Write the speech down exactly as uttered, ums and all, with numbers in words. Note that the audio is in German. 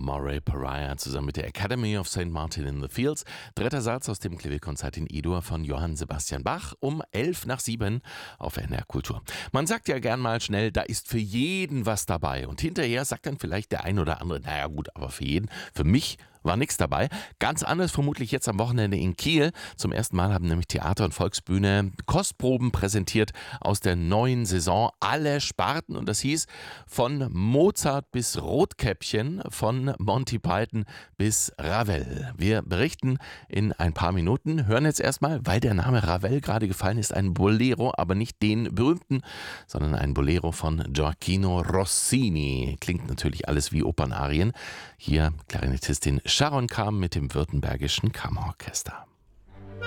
Murray Pariah zusammen mit der Academy of Saint Martin in the Fields. Dritter Satz aus dem Klavierkonzert in E-Dur von Johann Sebastian Bach um elf nach sieben auf N R Kultur. Man sagt ja gern mal schnell, da ist für jeden was dabei. Und hinterher sagt dann vielleicht der ein oder andere, naja gut, aber für jeden, für mich war nichts dabei. Ganz anders vermutlich jetzt am Wochenende in Kiel. Zum ersten Mal haben nämlich Theater und Volksbühne Kostproben präsentiert aus der neuen Saison. Alle Sparten, und das hieß von Mozart bis Rotkäppchen, von Monty Python bis Ravel. Wir berichten in ein paar Minuten, hören jetzt erstmal, weil der Name Ravel gerade gefallen ist, ein Bolero, aber nicht den berühmten, sondern ein Bolero von Gioacchino Rossini. Klingt natürlich alles wie Opernarien. Hier Klarinettistin Sharon Kam mit dem Württembergischen Kammerorchester.